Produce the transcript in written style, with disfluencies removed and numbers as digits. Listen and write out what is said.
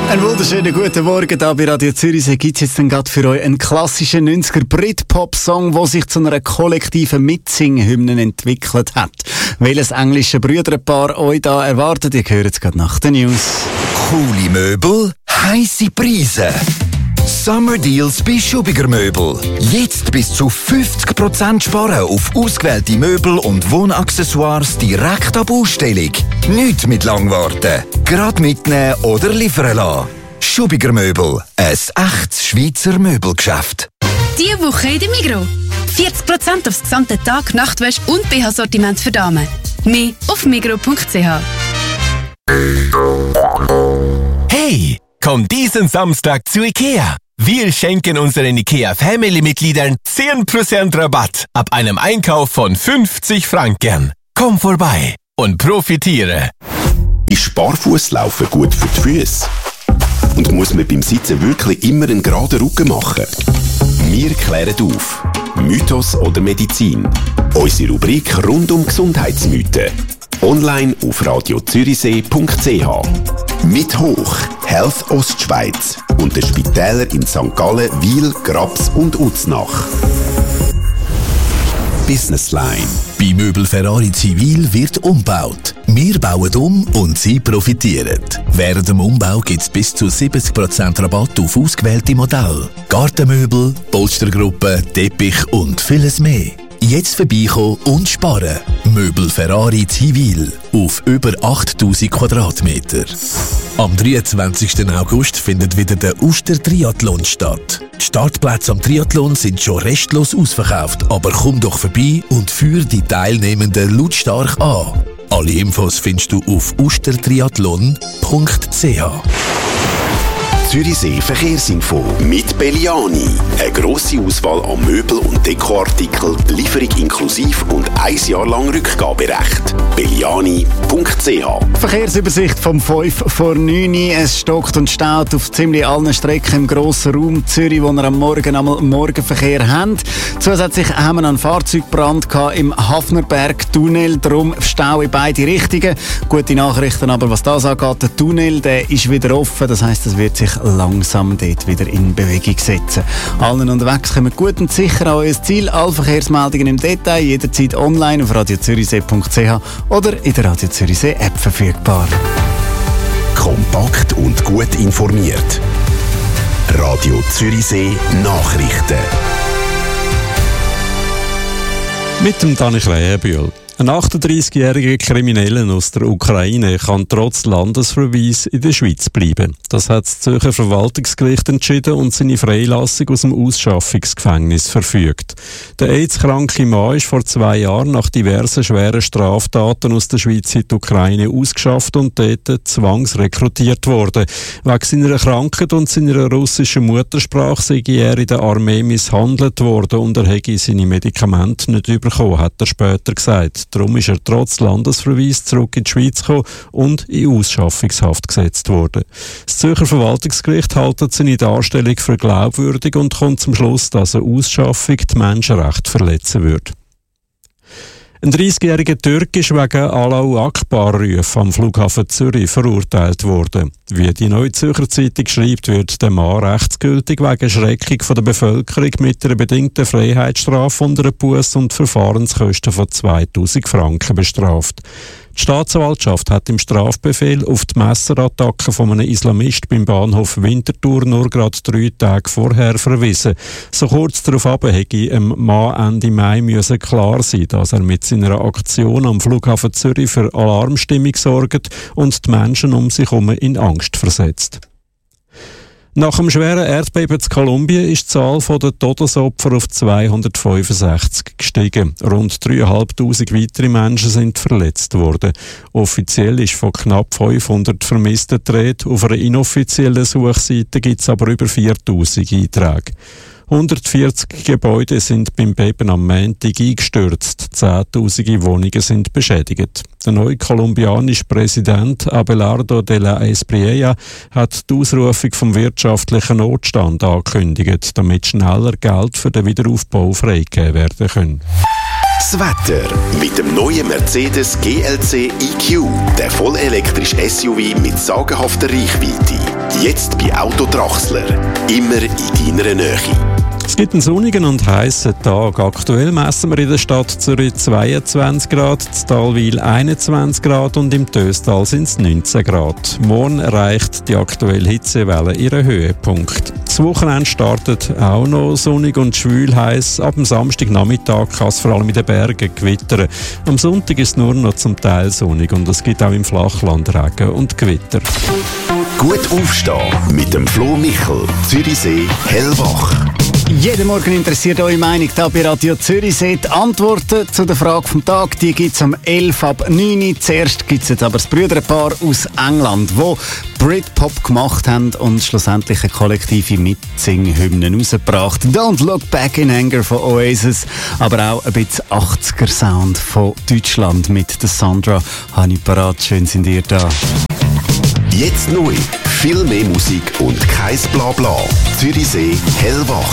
Einen wunderschönen guten Morgen da bei Radio Zürichsee. Gibt es jetzt dann gerade für euch einen klassischen 90er Brit-Pop-Song, der sich zu einer kollektiven Mitsing-Hymne entwickelt hat. Welches englische Brüderpaar euch da erwartet, ihr hört es gerade nach den News. Coole Möbel, heisse Preise. Summer Deals bei Schubiger Möbel. Jetzt bis zu 50% sparen auf ausgewählte Möbel und Wohnaccessoires direkt ab Ausstellung. Nicht mit lang warten. Gerade mitnehmen oder liefern lassen. Schubiger Möbel. Ein echtes Schweizer Möbelgeschäft. Diese Woche in der Migros. 40% aufs gesamte Tag-, Nachtwäsche und BH-Sortiment für Damen. Mehr auf migros.ch. Hey, komm diesen Samstag zu IKEA. Wir schenken unseren IKEA-Family-Mitgliedern 10% Rabatt ab einem Einkauf von 50 Franken. Komm vorbei und profitiere. Ist Barfußlaufen gut für die Füße? Und muss man beim Sitzen wirklich immer einen geraden Rücken machen? Wir klären auf. Mythos oder Medizin? Unsere Rubrik rund um Gesundheitsmythen. Online auf radiozürichsee.ch. Mit Hoch, Health Ostschweiz und den Spitälern in St. Gallen, Wil, Grabs und Uznach. Businessline. Bei Möbel Ferrari Zivil wird umgebaut. Wir bauen um und Sie profitieren. Während dem Umbau gibt es bis zu 70% Rabatt auf ausgewählte Modelle. Gartenmöbel, Polstergruppen, Teppich und vieles mehr. Jetzt vorbeikommen und sparen. Möbel Ferrari Zivil auf über 8000 Quadratmeter. Am 23. August findet wieder der Uster Triathlon statt. Die Startplätze am Triathlon sind schon restlos ausverkauft, aber komm doch vorbei und führ die Teilnehmenden lautstark an. Alle Infos findest du auf ustertriathlon.ch. Zürichsee Verkehrsinfo mit Belliani. Eine grosse Auswahl an Möbel- und Dekoartikeln, Lieferung inklusiv und 1 Jahr lang Rückgaberecht. Belliani.ch. Verkehrsübersicht vom 5 vor 9 Uhr. Es stockt und staut auf ziemlich allen Strecken im grossen Raum Zürich, wo wir am Morgen einmal Morgenverkehr haben. Zusätzlich haben wir einen Fahrzeugbrand im Hafnerberg-Tunnel, darum Stau in beide Richtungen. Gute Nachrichten aber, was das angeht, der Tunnel der ist wieder offen, das heisst, es wird sich langsam dort wieder in Bewegung setzen. Allen unterwegs kommen gut und sicher an euer Ziel. Alle Verkehrsmeldungen im Detail jederzeit online auf radiozürichsee.ch oder in der Radio Zürichsee App verfügbar. Kompakt und gut informiert. Radio Zürichsee Nachrichten. Mit dem Dani Krähenbühl. Ein 38-jähriger Krimineller aus der Ukraine kann trotz Landesverweis in der Schweiz bleiben. Das hat das Zürcher Verwaltungsgericht entschieden und seine Freilassung aus dem Ausschaffungsgefängnis verfügt. Der AIDS-kranke Mann ist vor 2 Jahren nach diversen schweren Straftaten aus der Schweiz in die Ukraine ausgeschafft und dort zwangsrekrutiert worden. Wegen seiner Krankheit und seiner russischen Muttersprache sei er in der Armee misshandelt worden und er hätte seine Medikamente nicht bekommen, hat er später gesagt. Darum ist er trotz Landesverweis zurück in die Schweiz gekommen und in Ausschaffungshaft gesetzt worden. Das Zürcher Verwaltungsgericht hält seine Darstellung für glaubwürdig und kommt zum Schluss, dass eine Ausschaffung die Menschenrechte verletzen würde. Ein 30-jähriger Türk ist wegen Allahu Akbar-Rufe am Flughafen Zürich verurteilt worden. Wie die Neue Zürcher Zeitung schreibt, wird der Mann rechtsgültig wegen Schreckung von der Bevölkerung mit einer bedingten Freiheitsstrafe und einer Busse und Verfahrenskosten von 2000 Franken bestraft. Die Staatsanwaltschaft hat im Strafbefehl auf die Messerattacke von einem Islamist beim Bahnhof Winterthur nur gerade 3 Tage vorher verwiesen. So kurz darauf hätte dem Mann Ende Mai klar sein, dass er mit seiner Aktion am Flughafen Zürich für Alarmstimmung sorgt und die Menschen um sich herum in Angst versetzt. Nach dem schweren Erdbeben in Kolumbien ist die Zahl der Todesopfer auf 265 gestiegen. Rund 3'500 weitere Menschen sind verletzt worden. Offiziell ist von knapp 500 Vermissten die Rede. Auf einer inoffiziellen Suchseite gibt es aber über 4000 Einträge. 140 Gebäude sind beim Beben am Montag eingestürzt. Zehntausende Wohnungen sind beschädigt. Der neue kolumbianische Präsident Abelardo de la Espriella hat die Ausrufung vom wirtschaftlichen Notstand angekündigt, damit schneller Geld für den Wiederaufbau freigegeben werden kann. Das Wetter. Mit dem neuen Mercedes GLC EQ. Der vollelektrische SUV mit sagenhafter Reichweite. Jetzt bei Autodrachsler. Immer in deiner Nähe. Es gibt einen sonnigen und heißen Tag. Aktuell messen wir in der Stadt Zürich 22 Grad, in Talwil 21 Grad und im Töstal sind es 19 Grad. Morgen erreicht die aktuelle Hitzewelle ihren Höhepunkt. Das Wochenende startet auch noch sonnig und schwül heiß. Ab dem Samstagnachmittag kann es vor allem in den Bergen gewittern. Am Sonntag ist es nur noch zum Teil sonnig und es gibt auch im Flachland Regen und Gewitter. Gut aufstehen mit dem Flo Michel, Zürichsee, Hellwach. Jeden Morgen interessiert eure Meinung hier bei Radio Zürichsee. Die Antworten zu der Frage vom Tag, die gibt es um 11 ab 9 Uhr. Zuerst gibt es jetzt aber das Brüderpaar aus England, die Britpop gemacht haben und schlussendlich eine kollektive Mitsing-Hymne rausgebracht. Don't Look Back in Anger von Oasis, aber auch ein bisschen 80er-Sound von Deutschland mit der Sandra. Habe ich parat, schön sind ihr da. Jetzt neu. Viel mehr Musik und kein Blabla. Zürichsee, Hellwach.